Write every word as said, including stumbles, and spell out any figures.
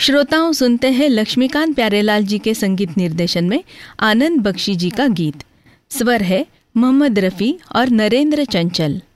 श्रोताओं, सुनते हैं लक्ष्मीकांत प्यारेलाल जी के संगीत निर्देशन में आनंद बख्शी जी का गीत। स्वर है मोहम्मद रफ़ी और नरेंद्र चंचल।